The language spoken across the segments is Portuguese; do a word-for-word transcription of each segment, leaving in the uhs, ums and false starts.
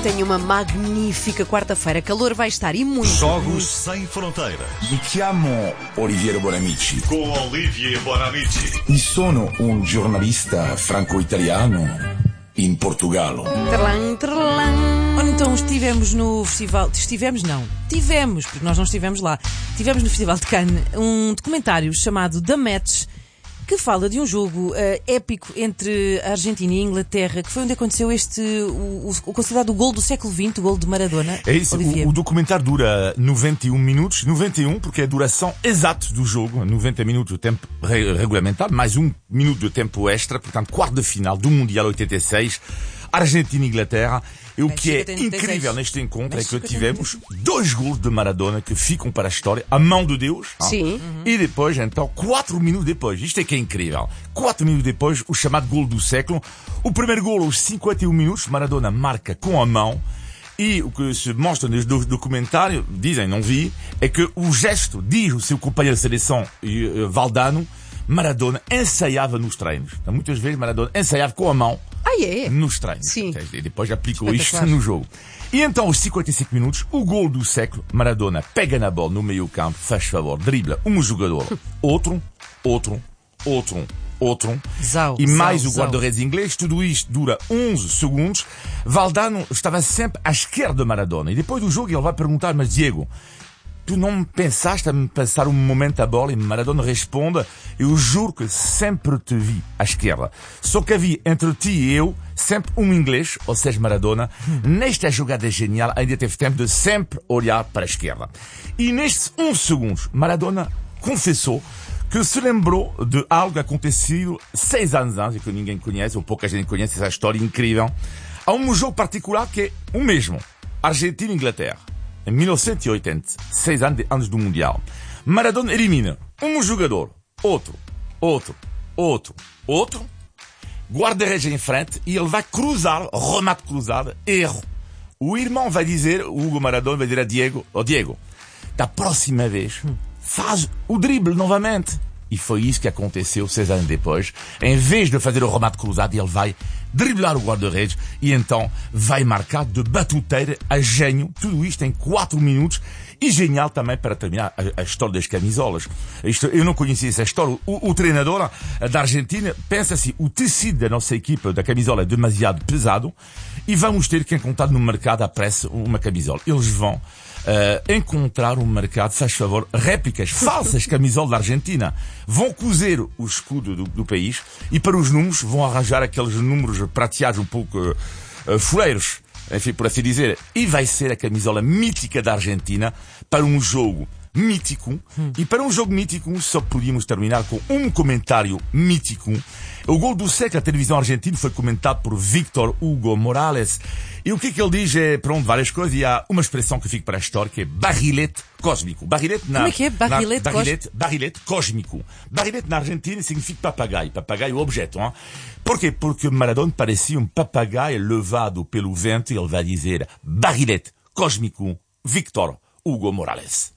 tenham uma magnífica quarta-feira. Calor vai estar e muito. Jogos Sem Fronteiras. Mi chiamo Oliviero Bonamici. Com Olivier Bonamici. E sono un giornalista franco-italiano in Portugal. Trlan, trlan. Ora, então estivemos no festival. Estivemos, não. Tivemos, porque nós não estivemos lá. Tivemos no Festival de Cannes um documentário chamado The Match, que fala de um jogo uh, épico entre a Argentina e a Inglaterra, que foi onde aconteceu este, o, o considerado o gol do século vinte, o gol de Maradona. É isso, o, o documentário dura noventa e um minutos, noventa e um porque é a duração exata do jogo, noventa minutos de tempo re regulamentado, mais um minuto de tempo extra, portanto, quarto de final do Mundial oitenta e seis, Argentina e Inglaterra. E o que é incrível neste encontro é que tivemos dois gols de Maradona que ficam para a história, a mão de Deus. Sim. Uhum. E depois, então, quatro minutos depois, isto é que é incrível, quatro minutos depois, o chamado gol do século. O primeiro gol, aos cinquenta e um minutos, Maradona marca com a mão. E o que se mostra no documentário, dizem, não vi, é que o gesto, diz o seu companheiro de seleção, Valdano, Maradona ensaiava nos treinos. Então, muitas vezes Maradona ensaiava com a mão. Ah, é? Nos treinos. Sim. E depois aplicou isto no jogo. E então, aos cinquenta e cinco minutos, o gol do século, Maradona pega na bola no meio campo, faz favor, dribla um jogador, outro, outro, outro, outro, Zau, e mais zau, o guarda-redes inglês. Tudo isto dura onze segundos. Valdano estava sempre à esquerda de Maradona. E depois do jogo ele vai perguntar, mas Diego, tu não pensaste a me passar um momento a bola? E Maradona responde, eu juro que sempre te vi à esquerda. Só que havia entre ti e eu sempre um inglês, ou seja, Maradona. Nesta jogada genial ainda teve tempo de sempre olhar para a esquerda. E nestes onze segundos, Maradona confessou que se lembrou de algo acontecido seis anos antes, e que ninguém conhece, ou pouca gente conhece essa história incrível. Há um jogo particular que é o mesmo. Argentina e Inglaterra. Em mil novecentos e oitenta, seis anos antes do Mundial. Maradona elimina um jogador, outro, outro, outro, outro, guarda-redes em frente e ele vai cruzar, remate cruzado, erro. O irmão vai dizer, o Hugo Maradona vai dizer a Diego, ó oh Diego, da próxima vez, faz o drible novamente. E foi isso que aconteceu seis anos depois. Em vez de fazer o remate cruzado, ele vai driblar o guarda-redes e então vai marcar de batuteira a gênio. Tudo isto em quatro minutos. E genial também para terminar a, a história das camisolas. Isto, eu não conhecia essa história. O, o treinador da Argentina pensa assim, o tecido da nossa equipa da camisola é demasiado pesado e vamos ter que encontrar no mercado à pressa uma camisola. Eles vão Uh, encontrar um mercado, faz favor, réplicas, falsas camisolas da Argentina. Vão cozer o escudo do, do país e para os números vão arranjar aqueles números prateados um pouco uh, uh, fuleiros, enfim, por assim dizer. E vai ser a camisola mítica da Argentina para um jogo mítico. Hum. E para um jogo mítico só podíamos terminar com um comentário mítico. O gol do século, a televisão argentina, foi comentado por Víctor Hugo Morales. E o que é que ele diz é, pronto, várias coisas. E há uma expressão que fica para a história que é barrilete cósmico. Barrilete na... Como é que é? Barrilete, na, barrilete, barrilete cósmico. Barrilete na Argentina significa papagaio. Papagaio, objeto. Hein? Por quê? Porque Maradona parecia um papagaio levado pelo vento. E ele vai dizer barrilete cósmico, Víctor Hugo Morales.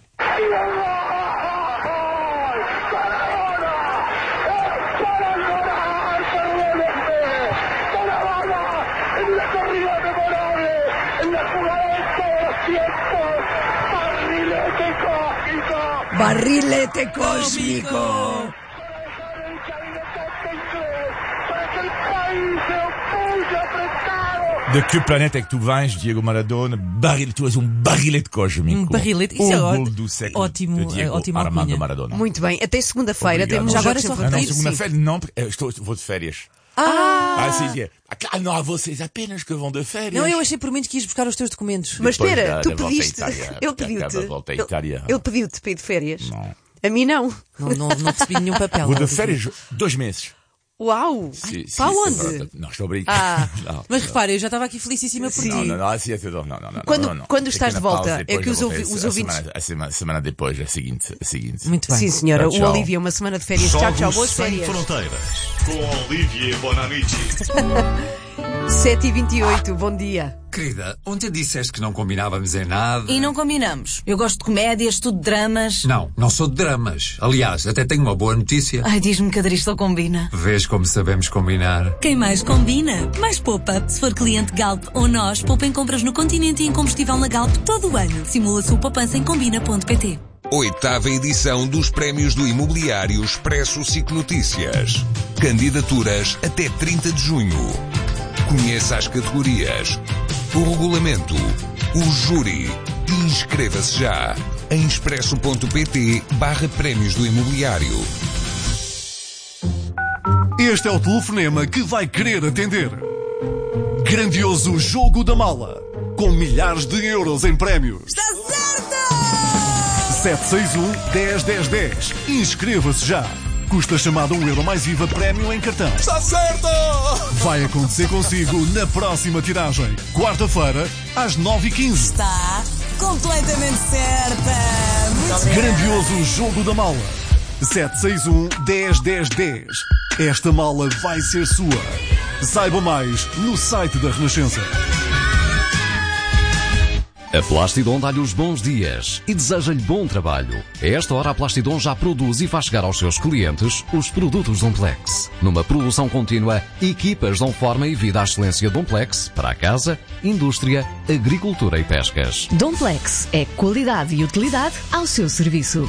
Barrilete cósmico. De que planeta é que tu vens, Diego Maradona? Baril... Tu és um barrilete cósmico. Um barrilete, isso o é gol do século ótimo, de Diego ótimo Armando Maradona. Muito bem, até segunda-feira temos Já um agora jogo só sem Ah, não, fronteiras. segunda-feira não, porque eu estou, vou de férias. Ah! Ah, sim, é. Ah, claro, não há vocês apenas que vão de férias. Não, eu achei por menos que ias buscar os teus documentos. Mas Depois espera, da- tu da volta à pediste. Itália, Ele porque pediu-te. acaba a volta à Ele- Itália. Ele pediu-te para ir de férias. Não. A mim não. Não, não, não recebi nenhum papel. Vou de Olivier. férias dois meses. Uau! Sim, sim, para sim, onde? é verdade. Não, estou a brincar. Ah. Não, Mas não. repara, eu já estava aqui felicíssima por Sim. ti. Não, não, não, assim é tudo. Não, não, não, Quando- não, não. quando estás Pequena de volta, pausa, é depois que os eu voltei ouvi- os a ouvintes- Semana, a semana, semana depois, a seguinte. A seguinte. Muito bem. Sim, senhora. Tchau, tchau. O Olivia, uma semana de férias. Tchau, tchau. Jogos Boas Sem férias. Fronteiras. Com Olivier Bonamici. sete e vinte e oito, bom dia. Querida, ontem disseste que não combinávamos em nada. E não combinamos. Eu gosto de comédias, tudo de dramas. Não, não sou de dramas. Aliás, até tenho uma boa notícia. Ai, diz-me que a Dristol combina. Vês como sabemos combinar. Quem mais combina, mais poupa. Se for cliente Galp ou nós, poupa em compras no Continente e em combustível na Galp todo o ano. Simula a sua poupança em combina ponto pt. Oitava edição dos Prémios do Imobiliário Expresso SIC Notícias. Candidaturas até trinta de junho. Conheça as categorias, o regulamento, o júri e inscreva-se já em expresso.pt barra Prémios do Imobiliário. Este é o telefonema que vai querer atender. Grandioso Jogo da Mala, com milhares de euros em prémios. Está certo! sete seis um, dez, dez, dez. Inscreva-se já. Custa chamada um euro mais I V A prémio em cartão. Está certo! Vai acontecer consigo na próxima tiragem. Quarta-feira, às nove e quinze. Está completamente certa. Muito Grandioso Jogo da Mala. sete seis um, dez, dez, dez. Esta mala vai ser sua. Saiba mais no site da Renascença. A Plastidon dá-lhe os bons dias e deseja-lhe bom trabalho. A esta hora, a Plastidon já produz e faz chegar aos seus clientes os produtos Domplex. Numa produção contínua, equipas dão forma e vida à excelência Domplex para a casa, indústria, agricultura e pescas. Domplex é qualidade e utilidade ao seu serviço.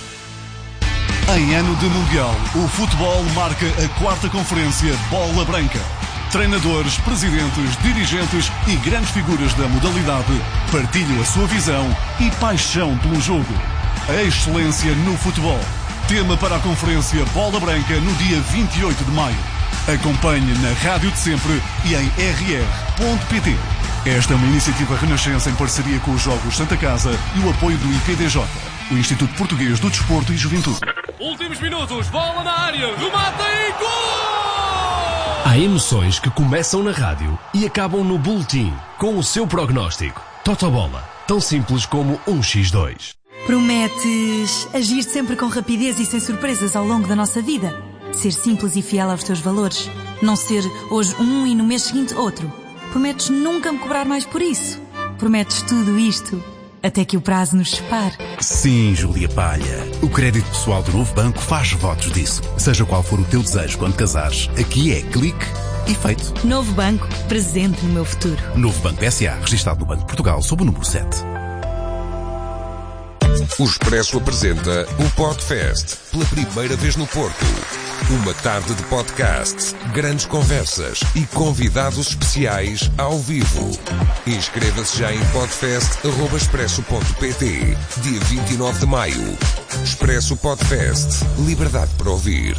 Em ano de Mundial, o futebol marca a quarta conferência Bola Branca. Treinadores, presidentes, dirigentes e grandes figuras da modalidade partilham a sua visão e paixão pelo jogo. A excelência no futebol. Tema para a conferência Bola Branca no dia vinte e oito de maio. Acompanhe na Rádio de Sempre e em r r ponto p t. Esta é uma iniciativa Renascença em parceria com os Jogos Santa Casa e o apoio do I P D J, o Instituto Português do Desporto e Juventude. Últimos minutos, bola na área, remata e gol! Há emoções que começam na rádio e acabam no boletim, com o seu prognóstico. Totobola, tão simples como um xis dois. Prometes agir sempre com rapidez e sem surpresas ao longo da nossa vida? Ser simples e fiel aos teus valores? Não ser hoje um e no mês seguinte outro? Prometes nunca me cobrar mais por isso? Prometes tudo isto até que o prazo nos separe? Sim, Júlia Palha. O crédito pessoal do Novo Banco faz votos disso. Seja qual for o teu desejo quando casares, aqui é clique e feito. Novo Banco, presente no meu futuro. Novo Banco S A, registado no Banco de Portugal, sob o número sete. O Expresso apresenta o Podfest, pela primeira vez no Porto. Uma tarde de podcasts, grandes conversas e convidados especiais ao vivo. Inscreva-se já em podfest arroba expresso ponto p t, dia vinte e nove de maio. Expresso Podfest, liberdade para ouvir.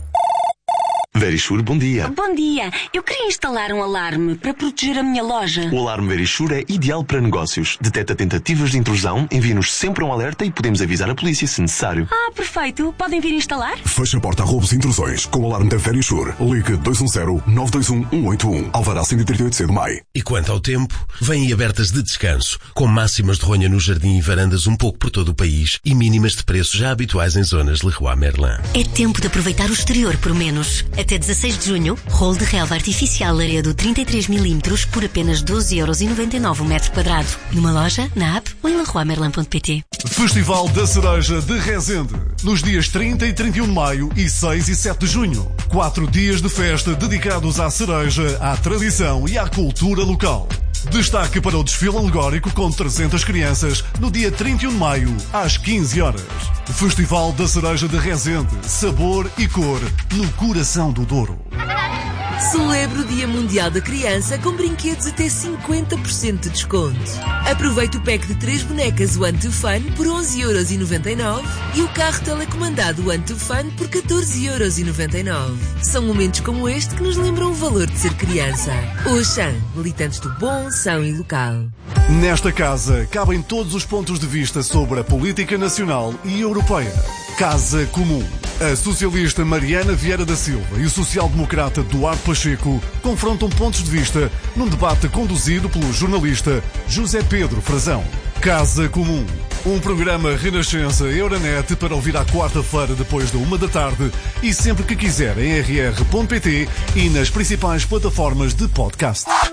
Verisure, bom dia. Bom dia. Eu queria instalar um alarme para proteger a minha loja. O alarme Verisure é ideal para negócios. Detecta tentativas de intrusão, envia-nos sempre um alerta e podemos avisar a polícia se necessário. Ah, perfeito. Podem vir instalar? Feche a porta a roubos e intrusões com o alarme da Verisure. Ligue dois um zero, nove dois um, um oito um. Alvará cento e trinta e oito C de Maio. E quanto ao tempo, vêm abertas de descanso, com máximas de ronha no jardim e varandas um pouco por todo o país e mínimas de preço já habituais em zonas de Leroy Merlin. É tempo de aproveitar o exterior por menos. Até dezasseis de junho, rolo de relva artificial Laredo trinta e três milímetros por apenas doze euros e noventa e nove o metro quadrado. Numa loja, na app ou em leroy merlin ponto p t. Festival da Cereja de Rezende, nos dias trinta e trinta e um de maio e seis e sete de junho. Quatro dias de festa dedicados à cereja, à tradição e à cultura local. Destaque para o desfile alegórico com trezentas crianças no dia trinta e um de maio, às quinze horas. Festival da Cereja de Rezende, sabor e cor no coração do Douro. Celebra o Dia Mundial da Criança com brinquedos até cinquenta por cento de desconto. Aproveite o pack de três bonecas One to Fun por onze euros e noventa e nove e o carro telecomandado One to Fun por catorze euros e noventa e nove. São momentos como este que nos lembram o valor de ser criança. Oxan, militantes do bom, são e local. Nesta casa cabem todos os pontos de vista sobre a política nacional e europeia. Casa Comum. A socialista Mariana Vieira da Silva e o social-democrata Duarte Pacheco confrontam pontos de vista num debate conduzido pelo jornalista José Pedro Frazão. Casa Comum. Um programa Renascença Euronet para ouvir à quarta-feira depois da uma da tarde e sempre que quiser em r r ponto p t e nas principais plataformas de podcast.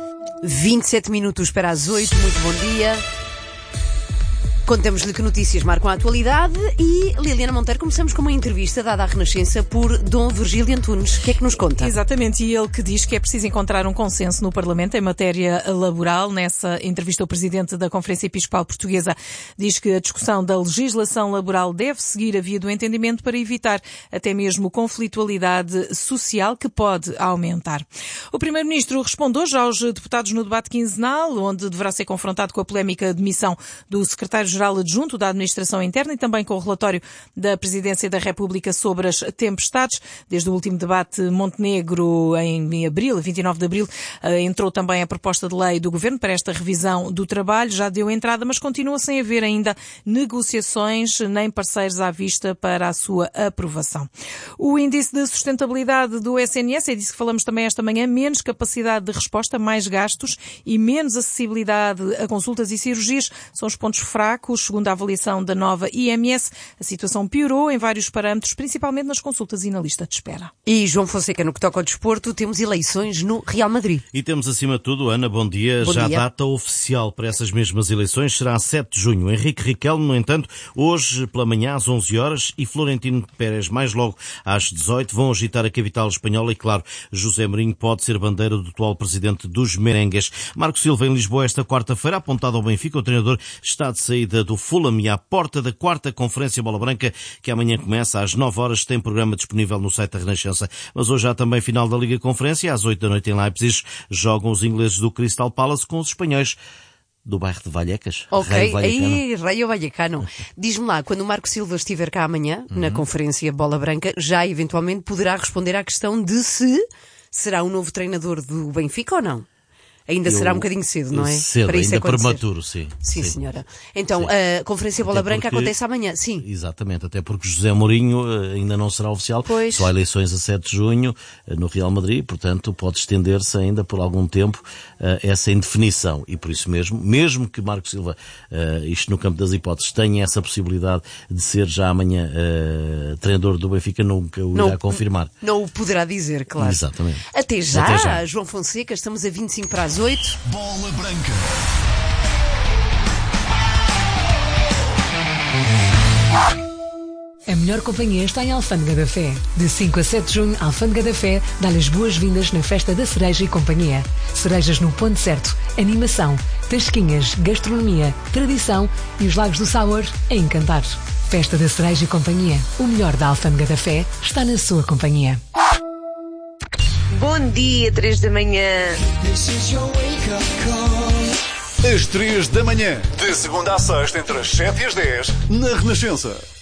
vinte e sete minutos para as oito, muito bom dia. Contamos-lhe que notícias marcam a atualidade e, Liliana Monteiro, começamos com uma entrevista dada à Renascença por Dom Virgílio Antunes. O que é que nos conta? Exatamente, e ele que diz que é preciso encontrar um consenso no Parlamento em matéria laboral. Nessa entrevista, o Presidente da Conferência Episcopal Portuguesa diz que a discussão da legislação laboral deve seguir a via do entendimento para evitar até mesmo conflitualidade social que pode aumentar. O Primeiro-Ministro responde hoje aos deputados no debate quinzenal, onde deverá ser confrontado com a polémica demissão do Secretário-Geral Adjunto da Administração Interna e também com o relatório da Presidência da República sobre as tempestades. Desde o último debate Montenegro em abril, vinte e nove de abril, entrou também a proposta de lei do Governo para esta revisão do trabalho. Já deu entrada, mas continua sem haver ainda negociações nem parceiros à vista para a sua aprovação. O índice de sustentabilidade do S N S, é disso que falamos também esta manhã, menos capacidade de resposta, mais gastos e menos acessibilidade a consultas e cirurgias são os pontos fracos. Segundo a avaliação da nova I M S, a situação piorou em vários parâmetros, principalmente nas consultas e na lista de espera. E João Fonseca, no que toca ao desporto, temos eleições no Real Madrid. E temos acima de tudo, Ana, bom dia, bom já dia. A data oficial para essas mesmas eleições será a sete de junho. Henrique Riquelme, no entanto, hoje pela manhã às onze horas e Florentino Pérez mais logo às dezoito vão agitar a capital espanhola e, claro, José Mourinho pode ser bandeira do atual presidente dos merengues. Marco Silva em Lisboa esta quarta-feira, apontado ao Benfica, o treinador está de saída do Fulham e à porta da quarta Conferência Bola Branca, que amanhã começa às nove horas, tem programa disponível no site da Renascença. Mas hoje há também final da Liga Conferência, às oito da noite em Leipzig, jogam os ingleses do Crystal Palace com os espanhóis do bairro de Vallecas. Ok, aí, Raio Vallecano. Diz-me lá, quando o Marco Silva estiver cá amanhã, uhum. na Conferência Bola Branca, já eventualmente poderá responder à questão de se será o novo treinador do Benfica ou não? Ainda Eu, será um bocadinho cedo, não é? Cedo, para isso ainda acontecer. prematuro, sim. Sim, sim. senhora. Então, sim. a Conferência Bola até Branca porque, acontece amanhã, sim. Exatamente, até porque José Mourinho ainda não será oficial. Pois. Só há eleições a sete de junho no Real Madrid, portanto pode estender-se ainda por algum tempo uh, essa indefinição. E por isso mesmo, mesmo que Marco Silva, uh, isto no campo das hipóteses, tenha essa possibilidade de ser já amanhã uh, treinador do Benfica, nunca o não, irá confirmar. Não o poderá dizer, claro. Exatamente. Até já, Até já. João Fonseca, estamos a vinte e cinco para as oito. Bola Branca. A melhor companhia está em Alfândega da Fé. De cinco a sete de junho, Alfândega da Fé dá-lhe as boas-vindas na Festa da Cereja e Companhia. Cerejas no ponto certo, animação, tasquinhas, gastronomia, tradição e os Lagos do Sabor a encantar. Festa da Cereja e Companhia. O melhor da Alfândega da Fé está na sua companhia. Bom dia, três da manhã. Às três da manhã, de segunda a sexta, entre as sete e as dez, na Renascença.